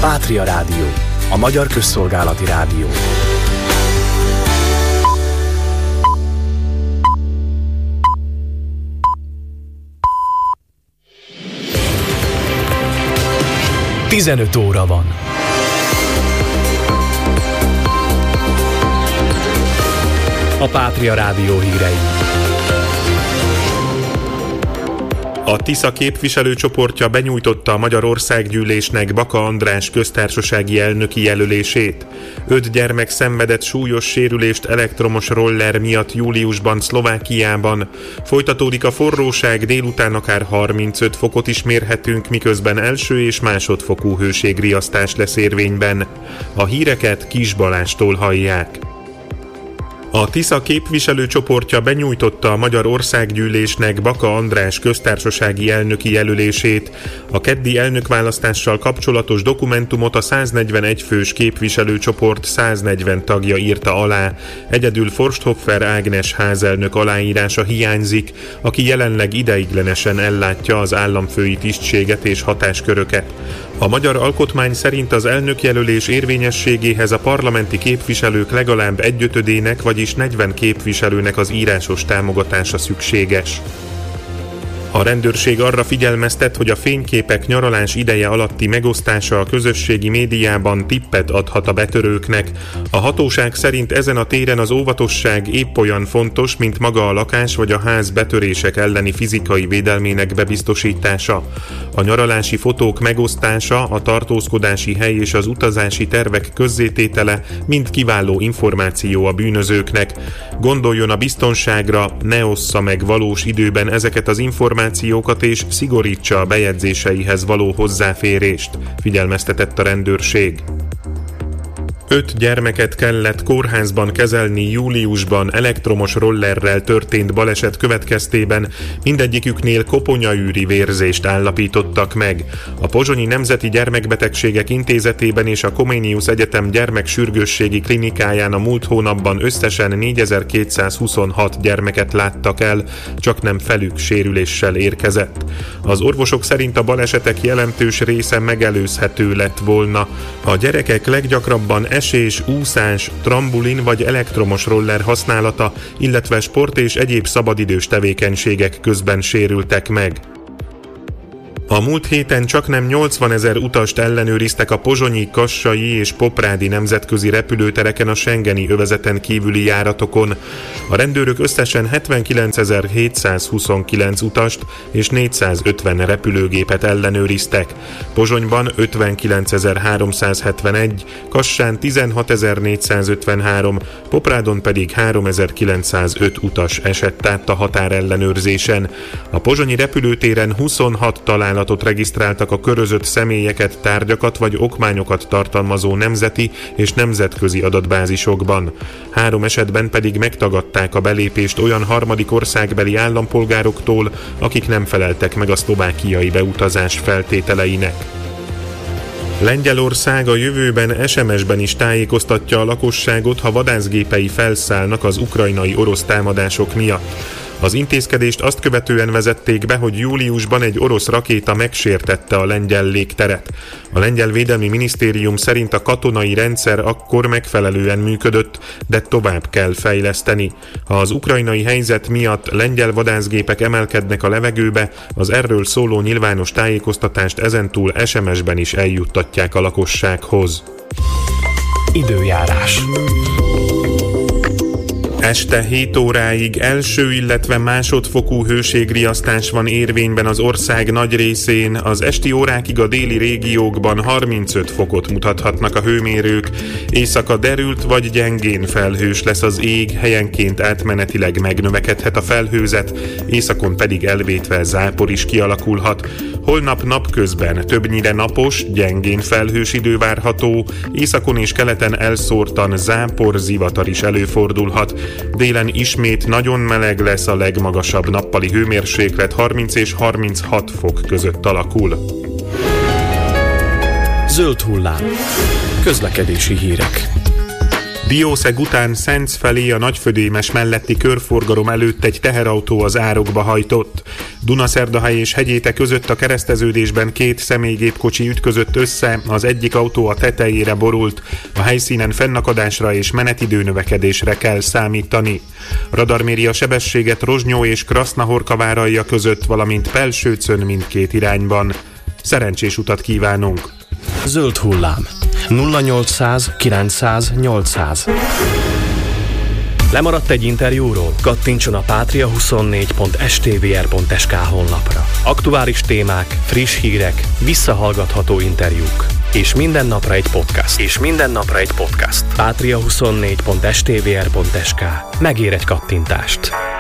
Pátria Rádió, a magyar közszolgálati rádió. Tizenöt óra van. A Pátria Rádió hírei. A Tisza képviselőcsoportja benyújtotta a Magyar Országgyűlésnek Baka András köztársasági elnöki jelölését. 5 gyermek szenvedett súlyos sérülést elektromos roller miatt júliusban Szlovákiában. Folytatódik a forróság, délután akár 35 fokot is mérhetünk, miközben első és másodfokú hőségriasztás lesz érvényben. A híreket Kis Balástól hallják. A Tisza képviselőcsoportja benyújtotta a Magyar Országgyűlésnek Baka András köztársasági elnöki jelölését. A keddi elnökválasztással kapcsolatos dokumentumot a 141 fős képviselőcsoport 140 tagja írta alá. Egyedül Forsthoffer Ágnes házelnök aláírása hiányzik, aki jelenleg ideiglenesen ellátja az államfői tisztséget és hatásköröket. A magyar alkotmány szerint az elnökjelölés érvényességéhez a parlamenti képviselők legalább 1/5-ének, vagyis 40 képviselőnek az írásos támogatása szükséges. A rendőrség arra figyelmeztet, hogy a fényképek nyaralás ideje alatti megosztása a közösségi médiában tippet adhat a betörőknek. A hatóság szerint ezen a téren az óvatosság épp olyan fontos, mint maga a lakás vagy a ház betörések elleni fizikai védelmének bebiztosítása. A nyaralási fotók megosztása, a tartózkodási hely és az utazási tervek közzététele mind kiváló információ a bűnözőknek. Gondoljon a biztonságra, ne ossza meg valós időben ezeket az információkat, és szigorítsa a bejegyzéseihez való hozzáférést, figyelmeztetett a rendőrség. 5 gyermeket kellett kórházban kezelni júliusban elektromos rollerrel történt baleset következtében, mindegyiküknél koponyaűri vérzést állapítottak meg. A Pozsonyi Nemzeti Gyermekbetegségek Intézetében és a Comenius Egyetem gyermeksürgősségi klinikáján a múlt hónapban összesen 4226 gyermeket láttak el, csak nem felük sérüléssel érkezett. Az orvosok szerint a balesetek jelentős része megelőzhető lett volna. A gyerekek leggyakrabban esés, úszás, trambulin vagy elektromos roller használata, illetve sport és egyéb szabadidős tevékenységek közben sérültek meg. A múlt héten csaknem 80 000 utast ellenőriztek a pozsonyi, kassai és poprádi nemzetközi repülőtereken a schengeni övezeten kívüli járatokon. A rendőrök összesen 79.729 utast és 450 repülőgépet ellenőriztek. Pozsonyban 59.371, Kassán 16.453, Poprádon pedig 3.905 utas esett át a határellenőrzésen. A pozsonyi repülőtéren 26 találatot regisztráltak a körözött személyeket, tárgyakat vagy okmányokat tartalmazó nemzeti és nemzetközi adatbázisokban. 3 esetben pedig megtagadták a belépést olyan harmadik országbeli állampolgároktól, akik nem feleltek meg a szlovákiai beutazás feltételeinek. Lengyelország a jövőben SMS-ben is tájékoztatja a lakosságot, ha vadászgépei felszállnak az ukrajnai orosz támadások miatt. Az intézkedést azt követően vezették be, hogy júliusban egy orosz rakéta megsértette a lengyel légteret. A lengyel védelmi minisztérium szerint a katonai rendszer akkor megfelelően működött, de tovább kell fejleszteni. Ha az ukrajnai helyzet miatt lengyel vadászgépek emelkednek a levegőbe, az erről szóló nyilvános tájékoztatást ezentúl SMS-ben is eljuttatják a lakossághoz. Időjárás. Este 7 óráig első, illetve másodfokú hőségriasztás van érvényben az ország nagy részén, az esti órákig a déli régiókban 35 fokot mutathatnak a hőmérők, éjszaka derült vagy gyengén felhős lesz az ég, helyenként átmenetileg megnövekedhet a felhőzet, északon pedig elvétve zápor is kialakulhat. Holnap napközben többnyire napos, gyengén felhős idő várható, északon és keleten elszórtan zápor, zivatar is előfordulhat. Délen ismét nagyon meleg lesz, a legmagasabb nappali hőmérséklet 30 és 36 fok között alakul. Zöld hullám. Közlekedési hírek. Diószeg után Szenc felé a Nagyfödémes melletti körforgalom előtt egy teherautó az árokba hajtott. Dunaszerdahely és Hegyéte között a kereszteződésben 2 személygépkocsi ütközött össze, az egyik autó a tetejére borult. A helyszínen fennakadásra és menetidőnövekedésre kell számítani. Radar méri a sebességet Rozsnyó és Krasznahorka-Váralja között, valamint Pelsőcön mindkét irányban. Szerencsés utat kívánunk! Zöld hullám. 0800 900 800. Lemaradt egy interjúról? Kattintson a patria24.stvr.sk honlapra. Aktuális témák, friss hírek, visszahallgatható interjúk. És minden napra egy podcast. Patria24.stvr.sk. Megér egy kattintást.